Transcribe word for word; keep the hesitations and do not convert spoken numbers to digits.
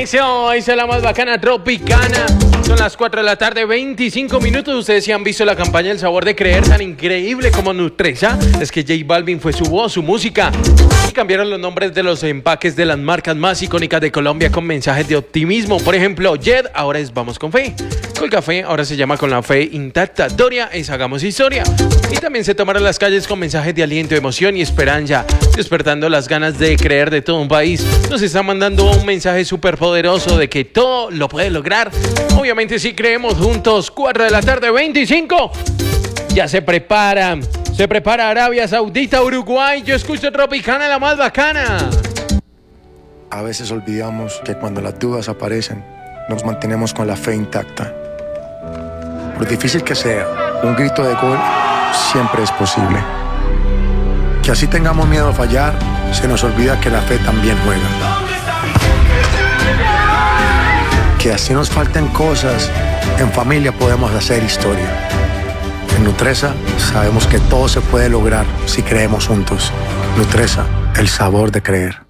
Eso, esa es la más bacana, Tropicana. Son las cuatro de la tarde, veinticinco minutos. Ustedes sí han visto la campaña El Sabor de Creer, tan increíble como Nutresa. Es que J Balvin fue su voz, su música. Y cambiaron los nombres de los empaques de las marcas más icónicas de Colombia con mensajes de optimismo. Por ejemplo, Jet ahora es Vamos con Fe. Colcafé ahora se llama Con la Fe Intacta. Doria es Hagamos Historia. Y también se tomaron las calles con mensajes de aliento, emoción y esperanza, despertando las ganas de creer de todo un país. Nos está mandando un mensaje súper poderoso de que todo lo puede lograr. Obviamente si creemos juntos. Cuatro de la tarde, veinticinco. Ya se preparan. Se prepara Arabia Saudita, Uruguay. Yo escucho Tropicana, la más bacana. A veces olvidamos que cuando las dudas aparecen, nos mantenemos con la fe intacta. Por difícil que sea, un grito de gol siempre es posible. Que así tengamos miedo a fallar, se nos olvida que la fe también juega. Que así nos falten cosas, en familia podemos hacer historia. En Nutresa sabemos que todo se puede lograr si creemos juntos. Nutresa, el sabor de creer.